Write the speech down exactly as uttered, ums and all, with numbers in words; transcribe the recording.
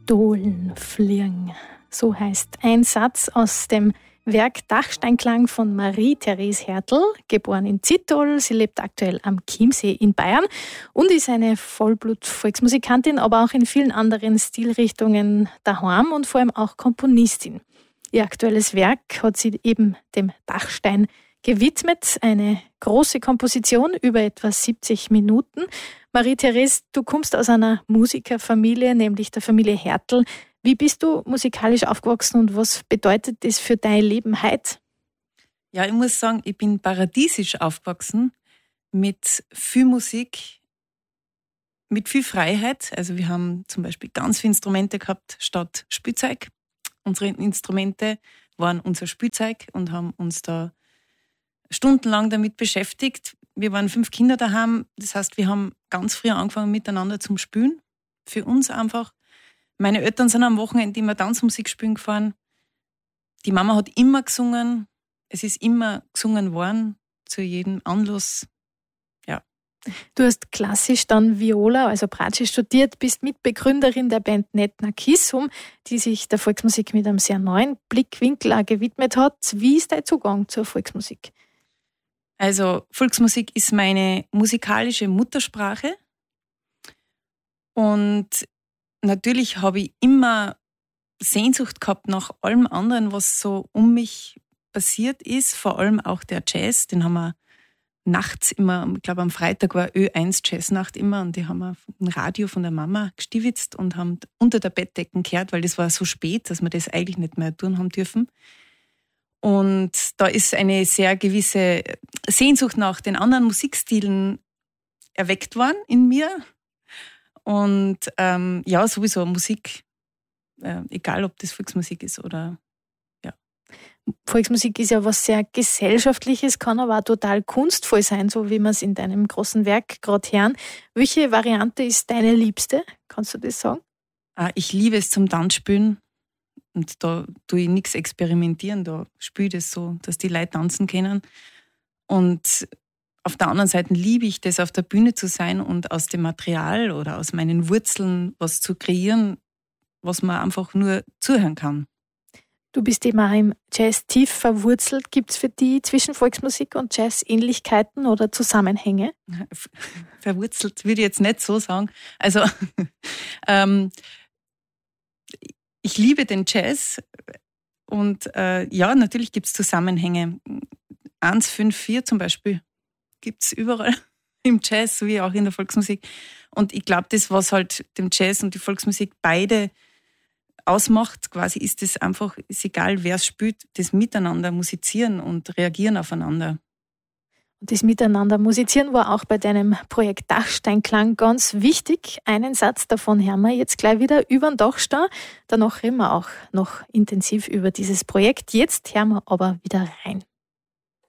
Dohlen fliegen. So heißt ein Satz aus dem Werk Dachsteinklang von Marie-Therese Hertel, geboren in Zittol. Sie lebt aktuell am Chiemsee in Bayern und ist eine Vollblut-Volksmusikantin, aber auch in vielen anderen Stilrichtungen daheim und vor allem auch Komponistin. Ihr aktuelles Werk hat sie eben dem Dachstein gewidmet, eine große Komposition über etwa siebzig Minuten. Marie-Therese, du kommst aus einer Musikerfamilie, nämlich der Familie Hertel. Wie bist du musikalisch aufgewachsen und was bedeutet das für dein Leben heute? Ja, ich muss sagen, ich bin paradiesisch aufgewachsen mit viel Musik, mit viel Freiheit. Also wir haben zum Beispiel ganz viele Instrumente gehabt statt Spielzeug. Unsere Instrumente waren unser Spielzeug und haben uns da stundenlang damit beschäftigt. Wir waren fünf Kinder daheim, das heißt, wir haben ganz früh angefangen miteinander zum Spielen. Für uns einfach. Meine Eltern sind am Wochenende immer Tanzmusik spielen gefahren. Die Mama hat immer gesungen. Es ist immer gesungen worden, zu jedem Anlass. Ja. Du hast klassisch dann Viola, also Bratsche, studiert, bist Mitbegründerin der Band Netna Kissum, die sich der Volksmusik mit einem sehr neuen Blickwinkel auch gewidmet hat. Wie ist dein Zugang zur Volksmusik? Also Volksmusik ist meine musikalische Muttersprache. Und natürlich habe ich immer Sehnsucht gehabt nach allem anderen, was so um mich passiert ist. Vor allem auch der Jazz, den haben wir nachts immer, ich glaube am Freitag war Ö eins Jazznacht immer und die haben wir ein Radio von der Mama gestiwitzt und haben unter der Bettdecken gehört, weil das war so spät, dass wir das eigentlich nicht mehr tun haben dürfen. Und da ist eine sehr gewisse Sehnsucht nach den anderen Musikstilen erweckt worden in mir. Und ähm, ja, sowieso Musik, äh, egal ob das Volksmusik ist oder ja. Volksmusik ist ja was sehr Gesellschaftliches, kann aber auch total kunstvoll sein, so wie wir es in deinem großen Werk gerade hören. Welche Variante ist deine liebste? Kannst du das sagen? Äh, ich liebe es zum Tanzspielen und da tue ich nichts experimentieren, da spiele ich das so, dass die Leute tanzen können. Und auf der anderen Seite liebe ich das, auf der Bühne zu sein und aus dem Material oder aus meinen Wurzeln was zu kreieren, was man einfach nur zuhören kann. Du bist eben auch im Jazz tief verwurzelt. Gibt es für dich zwischen Volksmusik und Jazz Ähnlichkeiten oder Zusammenhänge? Verwurzelt würde ich jetzt nicht so sagen. Also ähm, ich liebe den Jazz und äh, ja, natürlich gibt es Zusammenhänge. eins fünf vier zum Beispiel gibt es überall im Jazz, sowie auch in der Volksmusik. Und ich glaube, das, was halt dem Jazz und die Volksmusik beide ausmacht, quasi ist es einfach, ist egal, wer es spielt, das Miteinander musizieren und reagieren aufeinander. Und das Miteinander musizieren war auch bei deinem Projekt Dachsteinklang ganz wichtig. Einen Satz davon hören wir jetzt gleich wieder über den Dachstein. Danach reden wir auch noch intensiv über dieses Projekt. Jetzt hören wir aber wieder rein.